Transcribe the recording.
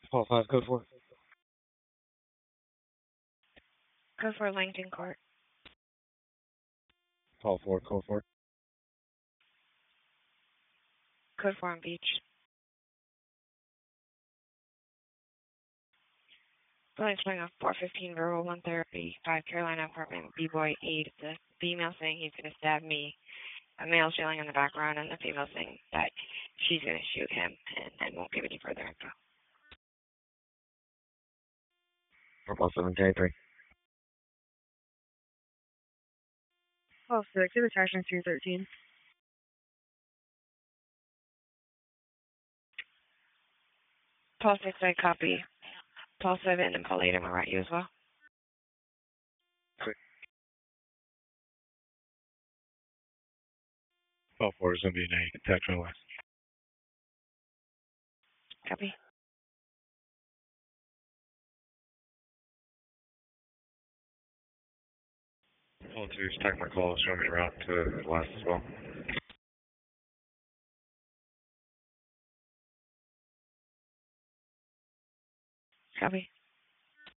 Call 5, code 4. Code 4 Langton Court. Call 4, code 4. Code 4 on Beach. Building swing off 415 verbal 130, 5 Carolina apartment, B-boy 8. The female saying he's going to stab me. A male yelling in the background, and the female saying that she's going to shoot him and won't give any further info. Call 7, K3. Call 6, give attachment 213. Paul 6, I copy. Paul 7 and Paul 8, am I right? You as well? Call 4 is going to be an 8. Attachment west. Copy. Call 2 is taking my call. Showing me around to the west as well. Copy.